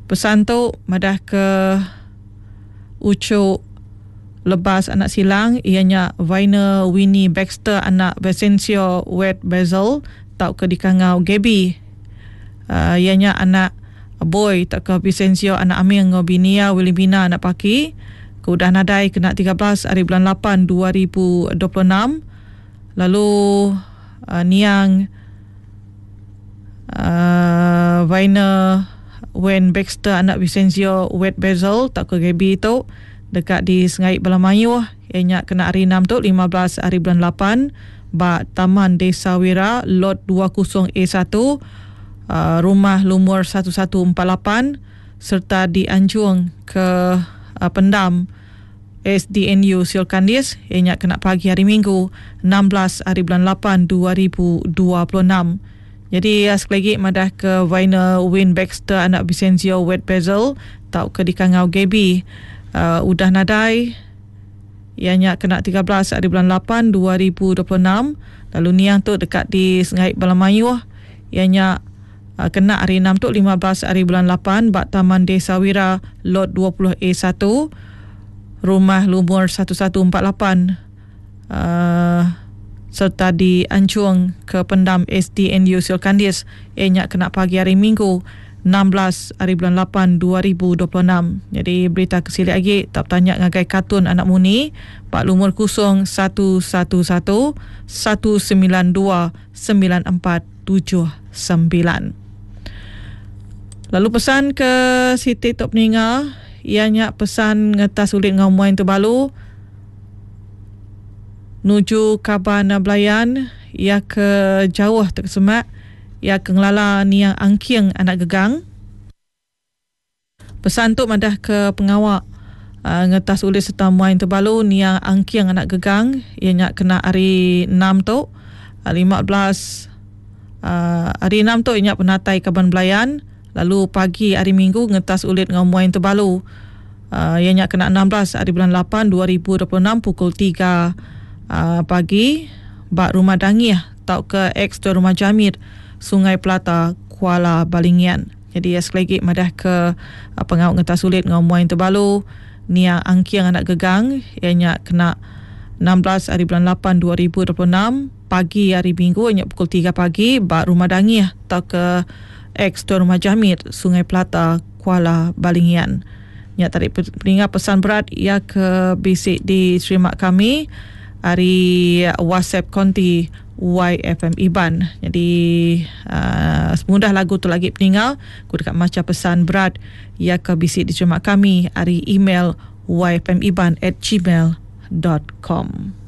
Pesan tu madah ke ucuk lebas anak silang ianya Viner Winnie Baxter anak Vicencio Wet Basil tau ke di Kangau Gaby. Ianya anak boy tak ke Vicencio anak Amir Ngobinia Wilibina anak Paki. Udah nadai kena 13 hari bulan 8 2026. Lalu niang Viner Wen Baxter anak Vicencio Wet Basil tak ke Gaby tu dekat di Sengai Belamayu. Ianya kena hari 6 tu 15 hari bulan 8 ba Taman Desa Wira lot 20A1 rumah lumur 1148 serta dianjung ke pendam SDNU Silkandis. Ianya kena pagi hari Minggu 16 hari bulan 8 2026. Jadi sekali lagi madah ke Viner Win Baxter anak Vicencio Wet Basil tau ke di Kangau Gaby. Udah nadai ianya kena 13 hari bulan 8 2026. Lalu niang tu dekat di Sengai Belamayu ianya kena hari 6 tu 15 hari bulan 8 bak Taman Desa Wira lot 20A1 rumah lumur 1148 serta diancung ke pendam SDNU Silkandis. Ianya kena pagi hari Minggu 16 hari bulan 8 2026. Jadi berita kesili lagi tak tanya ngagai kartun anak muni pak lumur 0111 192 9479. Lalu pesan ke Siti Tok Peninga ianya pesan ngetas ulit ngamuan terbalu nuju Kaban Belayan ia ke jauh tersemak ia ke ngelala niang angking anak gegang. Pesan tu madah ke pengawak ngetas ulit serta muain terbalu niang angking anak gegang ianya kena hari 6 tu 15 hari 6 tu ianya penatai Kaban Belayan. Lalu pagi hari Minggu ngetas ulit ngamuan terbalu ianya kena 16 hari bulan 8 2026 pukul 3 pagi bak rumah Dangiah tau ke X rumah Jamir Sungai Pelata Kuala Balingian. Jadi sekali lagi madah ke pengawak ngetas ulit ngamuan terbalu niang angking anak gegang ianya kena 16 hari bulan 8 2026 pagi hari Minggu ianya pukul 3 pagi bak rumah Dangiah tau ke X rumah Jamir Sungai Pelata Kuala Balingian. Nya tarik peningat pesan berat ia ke bisik di streamak kami hari WhatsApp konti YFM Iban. Jadi semudah lagu tu lagi peningat ku dekat macam pesan berat ia ke bisik di streamak kami hari email yfmiban@gmail.com.